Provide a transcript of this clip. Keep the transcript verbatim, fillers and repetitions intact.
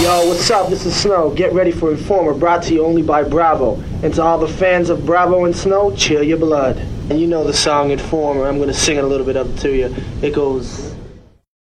Yo, what's up? This is Snow. Get ready for Informer, brought to you only by Bravo. And to all the fans of Bravo and Snow, chill your blood. And you know the song Informer. I'm going to sing it a little bit up to you. It goes...